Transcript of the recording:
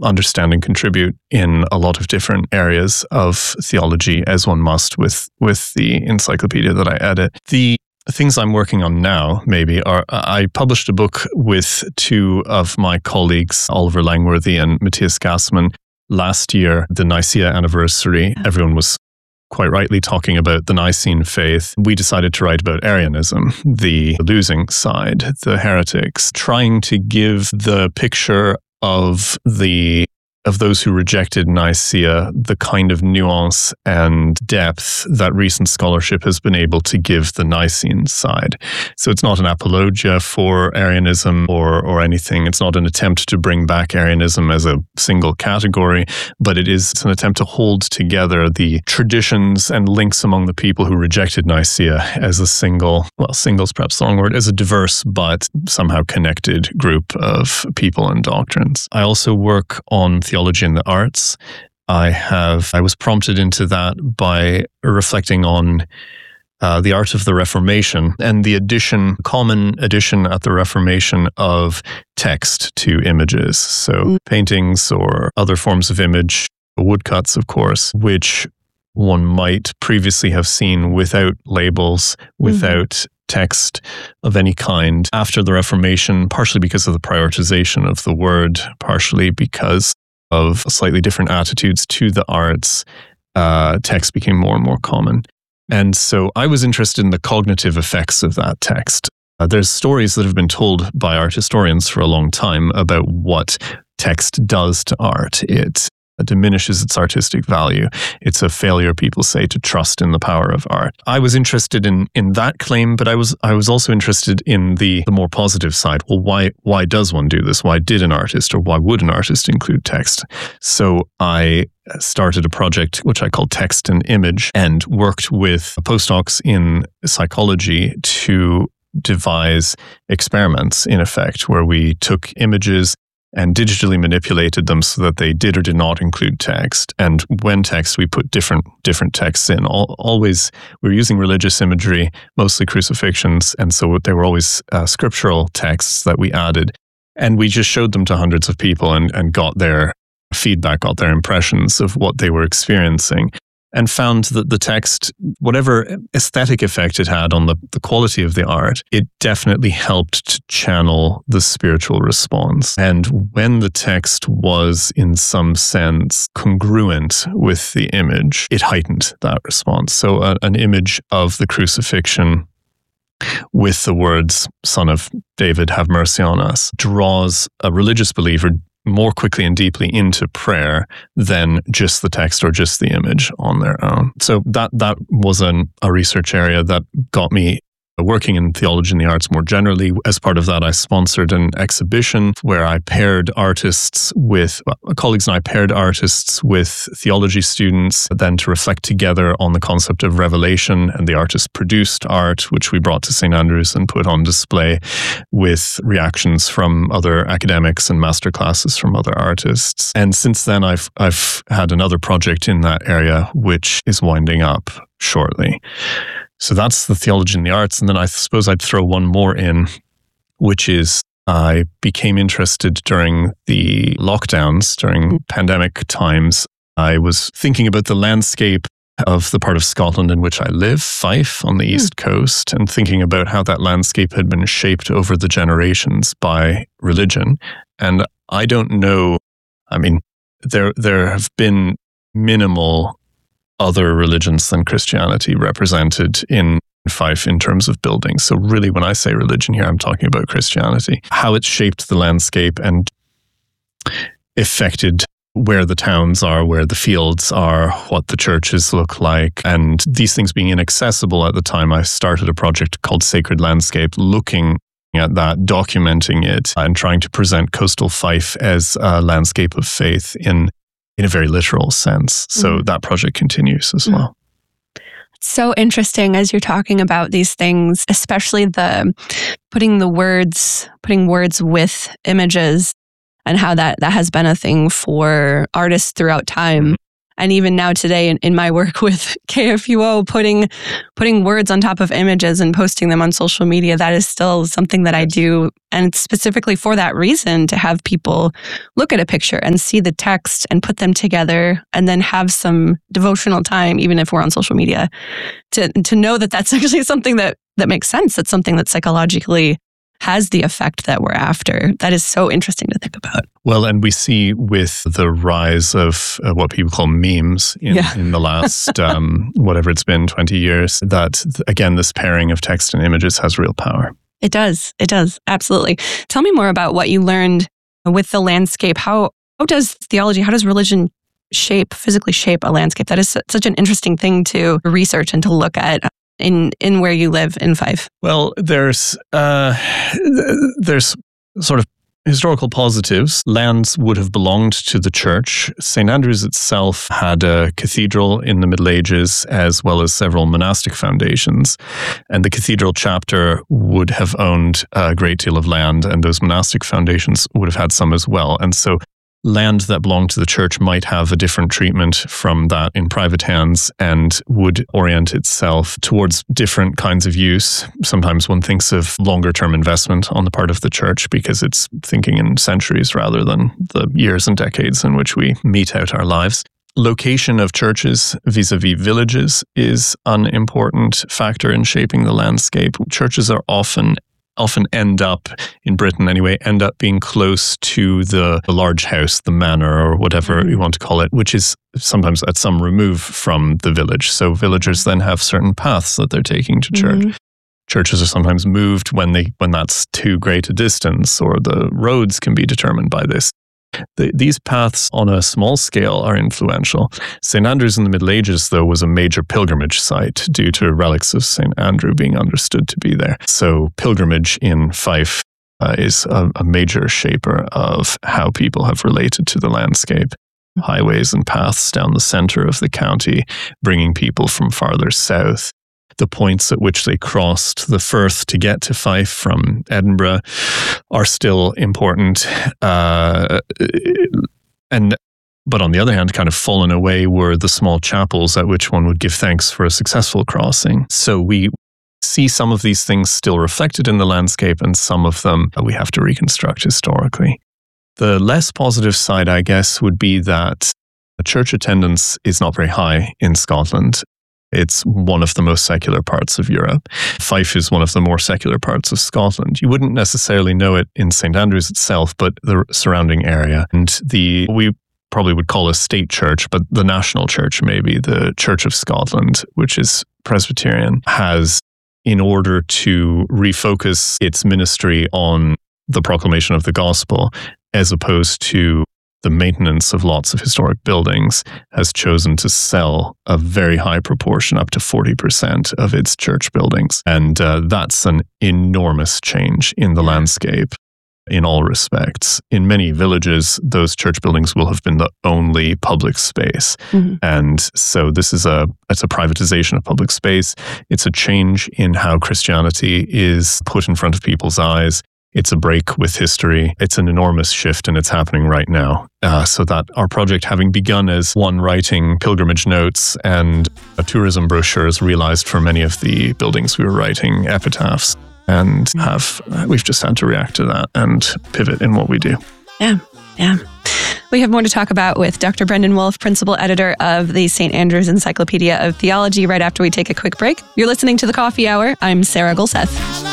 understand and contribute in a lot of different areas of theology, as one must with the encyclopedia that I edit. The things I'm working on now, maybe, are I published a book with two of my colleagues, Oliver Langworthy and Matthias Gassman, last year, the Nicaea anniversary. Everyone was quite rightly talking about the Nicene faith. We decided to write about Arianism, the losing side, the heretics, trying to give the picture of those who rejected Nicaea, the kind of nuance and depth that recent scholarship has been able to give the Nicene side. So it's not an apologia for Arianism or anything. It's not an attempt to bring back Arianism as a single category, but it's an attempt to hold together the traditions and links among the people who rejected Nicaea as a single is perhaps the wrong word, as a diverse but somehow connected group of people and doctrines. I also work on theology in the arts. I was prompted into that by reflecting on the art of the Reformation and the common addition at the Reformation of text to images. So paintings or other forms of image, woodcuts, of course, which one might previously have seen without labels, without text of any kind. After the Reformation, partially because of the prioritization of the word, partially because of slightly different attitudes to the arts, text became more and more common. And so I was interested in the cognitive effects of that text. There's stories that have been told by art historians for a long time about what text does to art. It diminishes its artistic value. It's a failure, people say, to trust in the power of art. I was interested in that claim, but I was also interested in the more positive side. Well, why does one do this? Why did an artist, or why would an artist include text? So I started a project which I called Text and Image, and worked with postdocs in psychology to devise experiments, in effect, where we took images and digitally manipulated them so that they did or did not include text. And when text, we put different texts in. Always, we were using religious imagery, mostly crucifixions, and so they were always scriptural texts that we added. And we just showed them to hundreds of people and got their feedback, got their impressions of what they were experiencing, and found that the text, whatever aesthetic effect it had on the quality of the art, it definitely helped to channel the spiritual response. And when the text was, in some sense, congruent with the image, it heightened that response. So an image of the crucifixion with the words, "Son of David, have mercy on us," draws a religious believer more quickly and deeply into prayer than just the text or just the image on their own. So that was a research area that got me working in theology and the arts more generally. As part of that, I sponsored an exhibition where I paired artists with, colleagues and I paired artists with theology students, then to reflect together on the concept of revelation, and the artist produced art, which we brought to St. Andrews and put on display with reactions from other academics and masterclasses from other artists. And since then, I've had another project in that area, which is winding up shortly. So that's the theology in the arts. And then I suppose I'd throw one more in, which is I became interested during the lockdowns, during pandemic times. I was thinking about the landscape of the part of Scotland in which I live, Fife, on the east coast, and thinking about how that landscape had been shaped over the generations by religion. And I don't know, I mean, there have been minimal other religions than Christianity represented in Fife in terms of buildings. So really, when I say religion here, I'm talking about Christianity. How it shaped the landscape and affected where the towns are, where the fields are, what the churches look like. And these things being inaccessible at the time, I started a project called Sacred Landscape, looking at that, documenting it, and trying to present coastal Fife as a landscape of faith in a very literal sense. So that project continues as well. So interesting as you're talking about these things, especially the putting words with images, and how that has been a thing for artists throughout time. And even now today in my work with KFUO, putting words on top of images and posting them on social media, that is still something that I do. And specifically for that reason, to have people look at a picture and see the text and put them together and then have some devotional time, even if we're on social media, to know that that's actually something that makes sense. That's something that psychologically has the effect that we're after. That is so interesting to think about. Well, and we see with the rise of what people call memes in the last, whatever it's been, 20 years, that, again, this pairing of text and images has real power. It does. It does. Absolutely. Tell me more about what you learned with the landscape. How does theology, how does religion physically shape a landscape? That is such an interesting thing to research and to look at in where you live in Fife. Well, there's sort of historical positives. Lands would have belonged to the church. St. Andrews itself had a cathedral in the Middle Ages, as well as several monastic foundations. And the cathedral chapter would have owned a great deal of land, and those monastic foundations would have had some as well. And so land that belonged to the church might have a different treatment from that in private hands and would orient itself towards different kinds of use. Sometimes one thinks of longer-term investment on the part of the church because it's thinking in centuries rather than the years and decades in which we mete out our lives. Location of churches vis-a-vis villages is an important factor in shaping the landscape. Churches are often end up, in Britain anyway, being close to the large house, the manor, or whatever you want to call it, which is sometimes at some remove from the village. So villagers then have certain paths that they're taking to church. Churches are sometimes moved when that's too great a distance, or the roads can be determined by this. These paths on a small scale are influential. St. Andrews in the Middle Ages, though, was a major pilgrimage site due to relics of St. Andrew being understood to be there. So pilgrimage in Fife is a major shaper of how people have related to the landscape. Highways and paths down the center of the county, bringing people from farther south. The points at which they crossed the Firth to get to Fife from Edinburgh are still important. But on the other hand, kind of fallen away were the small chapels at which one would give thanks for a successful crossing. So we see some of these things still reflected in the landscape, and some of them we have to reconstruct historically. The less positive side, I guess, would be that church attendance is not very high in Scotland. It's one of the most secular parts of Europe. Fife is one of the more secular parts of Scotland. You wouldn't necessarily know it in St. Andrews itself, but the surrounding area. And we probably would call a state church, but the national church, maybe the Church of Scotland, which is Presbyterian, has, in order to refocus its ministry on the proclamation of the gospel, as opposed to the maintenance of lots of historic buildings, has chosen to sell a very high proportion, up to 40% of its church buildings. And that's an enormous change in the landscape in all respects. In many villages, those church buildings will have been the only public space. And so it's a privatization of public space. It's a change in how Christianity is put in front of people's eyes. It's a break with history. It's an enormous shift, and it's happening right now. So that our project, having begun as one writing pilgrimage notes and a tourism brochure, has realized for many of the buildings we were writing epitaphs, and we've just had to react to that and pivot in what we do. Yeah. We have more to talk about with Dr. Brendan Wolf, principal editor of the St. Andrews Encyclopedia of Theology, right after we take a quick break. You're listening to The Coffee Hour. I'm Sarah Gulseth.